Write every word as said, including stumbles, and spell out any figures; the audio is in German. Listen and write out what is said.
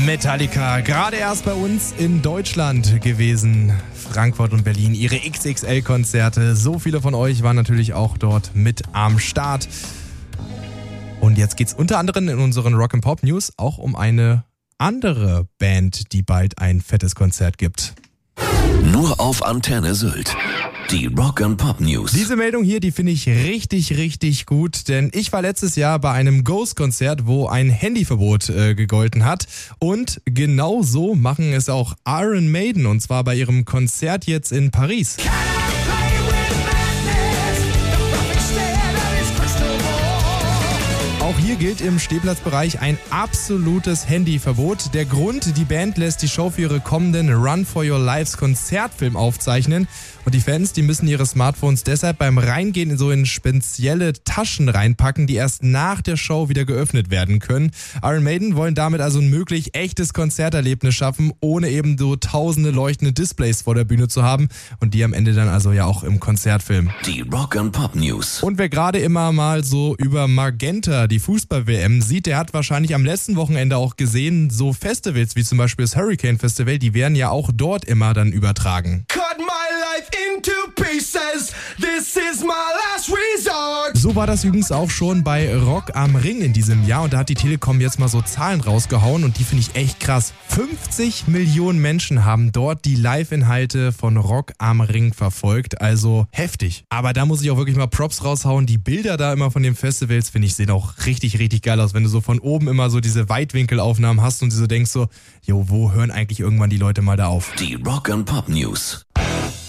Metallica, gerade erst bei uns in Deutschland gewesen. Frankfurt und Berlin, ihre X X L-Konzerte. So viele von euch waren natürlich auch dort mit am Start. Und jetzt geht's unter anderem in unseren Rock and Pop News auch um eine andere Band, die bald ein fettes Konzert gibt. Nur auf Antenne Sylt. Die Rock and Pop News. Diese Meldung hier, die finde ich richtig, richtig gut, denn ich war letztes Jahr bei einem Ghost-Konzert, wo ein Handyverbot äh, gegolten hat. Und genau so machen es auch Iron Maiden, und zwar bei ihrem Konzert jetzt in Paris. Auch hier gilt im Stehplatzbereich ein absolutes Handyverbot. Der Grund, die Band lässt die Show für ihre kommenden Run for Your Lives Konzertfilm aufzeichnen. Und die Fans, die müssen ihre Smartphones deshalb beim Reingehen in so in spezielle Taschen reinpacken, die erst nach der Show wieder geöffnet werden können. Iron Maiden wollen damit also ein möglich echtes Konzerterlebnis schaffen, ohne eben so tausende leuchtende Displays vor der Bühne zu haben. Und die am Ende dann also ja auch im Konzertfilm. Die Rock and Pop News. Und wer gerade immer mal so über Magenta, die Fußball-W M, sieht, der hat wahrscheinlich am letzten Wochenende auch gesehen, so Festivals wie zum Beispiel das Hurricane Festival, die werden ja auch dort immer dann übertragen. Cut my life into pieces. This is my last resort. So war das übrigens auch schon bei Rock am Ring in diesem Jahr, und da hat die Telekom jetzt mal so Zahlen rausgehauen und die finde ich echt krass. fünfzig Millionen Menschen haben dort die Live-Inhalte von Rock am Ring verfolgt, also heftig. Aber da muss ich auch wirklich mal Props raushauen. Die Bilder da immer von den Festivals, finde ich, sehen auch richtig, richtig geil aus, wenn du so von oben immer so diese Weitwinkelaufnahmen hast und du so denkst so, jo, wo hören eigentlich irgendwann die Leute mal da auf? Die Rock and Pop News.